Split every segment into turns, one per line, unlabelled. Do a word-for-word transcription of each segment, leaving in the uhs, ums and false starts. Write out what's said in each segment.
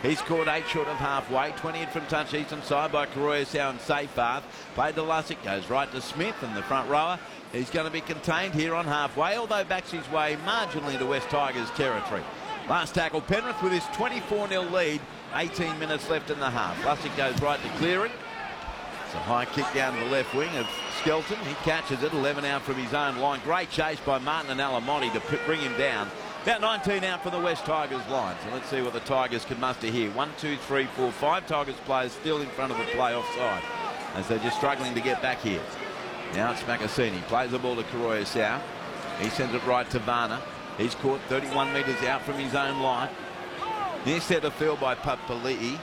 He's scored eight short of halfway. twenty in from touch eastern side by Koroisau and Seyfarth. Played to Lussick, goes right to Smith and the front rower. He's going to be contained here on halfway, although backs his way marginally to West Tigers territory. Last tackle, Penrith with his twenty-four nil lead. eighteen minutes left in the half. Lussick goes right to Cleary. It's a high kick down the left wing of Skelton. He catches it, eleven out from his own line. Great chase by Martin and Alamonte to bring him down. About nineteen out for the West Tigers line. So let's see what the Tigers can muster here. One, two, three, four, five Tigers players still in front of the playoff side as they're just struggling to get back here. Now it's Makasini. Plays the ball to Koroisau. He sends it right to Varner. He's caught thirty-one metres out from his own line. Near centre field by Papali'i.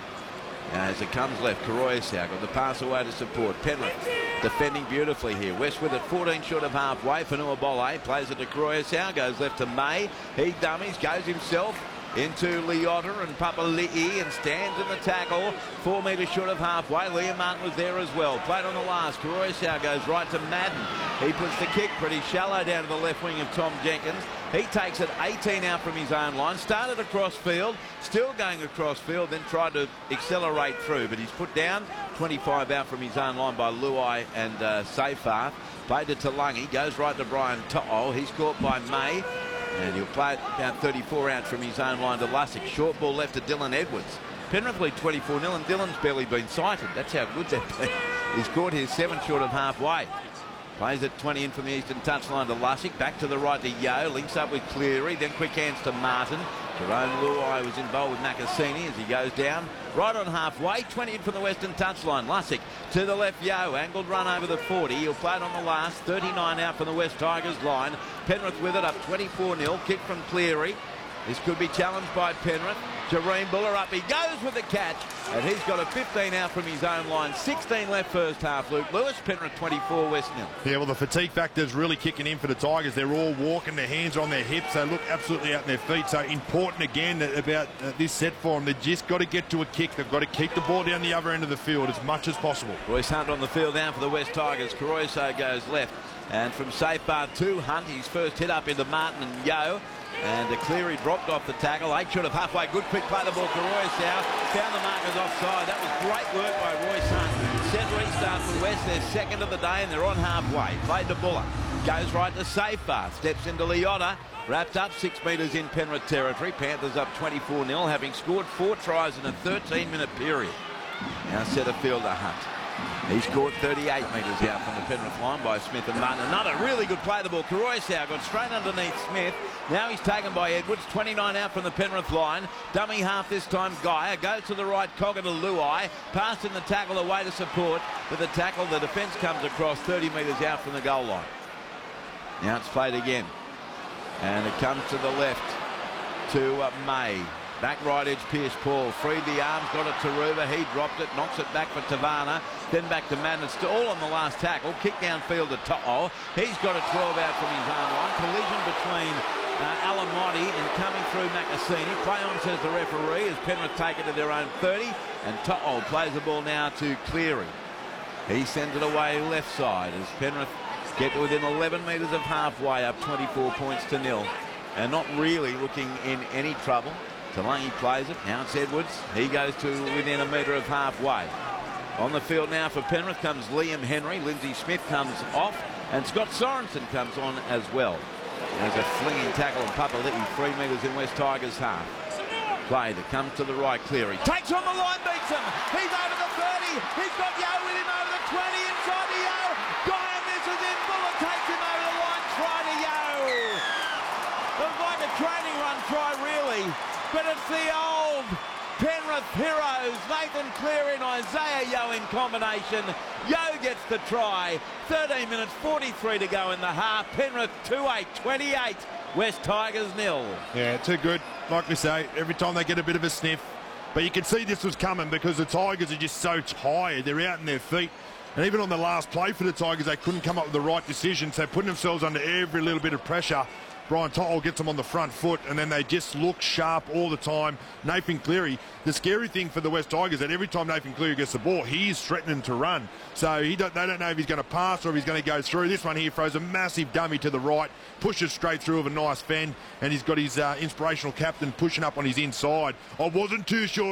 As it comes left, Koroisau got the pass away to support. Penrith defending beautifully here. West with it, fourteen short of halfway. Fonua-Bolle plays it to Koroisau, goes left to May. He dummies, goes himself into Leota and Papali'i and stands in the tackle. Four metres short of halfway. Liam Martin was there as well. Played on the last. Koroisau goes right to Madden. He puts the kick pretty shallow down to the left wing of Tom Jenkins. He takes it eighteen out from his own line. Started across field, still going across field, then tried to accelerate through. But he's put down. twenty-five out from his own line by Luai and uh, Seyfarth. Played to Talangi. Goes right to Brian To'o. He's caught by May. And he'll play it about thirty-four out from his own line to Lussick. Short ball left to Dylan Edwards. Penrith lead twenty-four nil and Dylan's barely been sighted. That's how good they've been. He's caught here seven short of halfway. Plays it twenty in from the eastern touchline to Lussick. Back to the right to Yeo. Links up with Cleary. Then quick hands to Martin. Jerome Luai was involved with Makasini as he goes down. Right on halfway. twenty in from the western touchline. Lussick to the left. Yeo. Angled run over the forty. He'll play it on the last. thirty-nine out from the West Tigers line. Penrith with it up twenty-four nil. Kick from Cleary. This could be challenged by Penrith. Jareen Buller up. He goes with the catch. And he's got a fifteen out from his own line. sixteen left first half. Luke Lewis. Penrith twenty-four, West nil.
Yeah, well, the fatigue factor is really kicking in for the Tigers. They're all walking, their hands on their hips. They look absolutely out on their feet. So important again about uh, this set for them. They've just got to get to a kick. They've got to keep the ball down the other end of the field as much as possible.
Royce Hunt on the field now for the West Tigers. Koroisau goes left. And from Seyfarth to Hunt, his first hit up into Martin and Yeo. And Cleary dropped off the tackle. Eight short of halfway. Good quick play the ball. Koroisau found the markers offside. That was great work by Royce Hunt. Set restart for West. They're second of the day and they're on halfway. Played to Buller. Goes right to Seyfarth. Steps into Leota. Wrapped up six metres in Penrith territory. Panthers up twenty-four nil, having scored four tries in a thirteen minute period. Now centre fielder Hunt. He's caught thirty-eight metres out from the Penrith line by Smith and Martin. Another really good play the ball. Koroisau got straight underneath Smith. Now he's taken by Edwards. twenty-nine out from the Penrith line. Dummy half this time. Geyer goes to the right. Cogger to Luai. Passed in the tackle away to support. With the tackle, the defence comes across thirty metres out from the goal line. Now it's played again. And it comes to the left to uh, May. Back right edge, Pierce Paul. Freed the arms, got it to Ruba. He dropped it, knocks it back for Tavana. Then back to Madden. It's all on the last tackle. Kick downfield to To'o. He's got a twelve out from his own line. Collision between uh, Alamonte and coming through Makasini. Play on, says the referee, as Penrith take it to their own thirty. And To'o plays the ball now to Cleary. He sends it away left side as Penrith get to within eleven metres of halfway, up twenty-four points to nil. And not really looking in any trouble. Talangi plays it. Now it's Edwards. He goes to within a metre of halfway. On the field now for Penrith comes Liam Henry. Lindsay Smith comes off. And Scott Sorensen comes on as well. There's a flinging tackle on Papali'i. Three metres in West Tigers half. Play that comes to the right. Cleary takes on the line, beats him. He's over the thirty. He's got Yeo with him over the twenty. Inside to Yeo. Guy misses in. Buller takes him over the line. Try to Yeo. It was like a training run try, really. But it's the old Penrith heroes, Nathan Cleary and Isaiah Yeo in combination. Yeo gets the try. thirteen minutes forty-three to go in the half. Penrith two eight, twenty-eight. West Tigers nil.
Yeah, too good. Like we say, every time they get a bit of a sniff. But you can see this was coming because the Tigers are just so tired. They're out in their feet. And even on the last play for the Tigers, they couldn't come up with the right decision. So putting themselves under every little bit of pressure. Brian To'o gets them on the front foot, and then they just look sharp all the time. Nathan Cleary, the scary thing for the West Tigers is that every time Nathan Cleary gets the ball, he's threatening to run. So he don't, they don't know if he's going to pass or if he's going to go through. This one here throws a massive dummy to the right, pushes straight through with a nice fend, and he's got his uh, inspirational captain pushing up on his inside. I wasn't too sure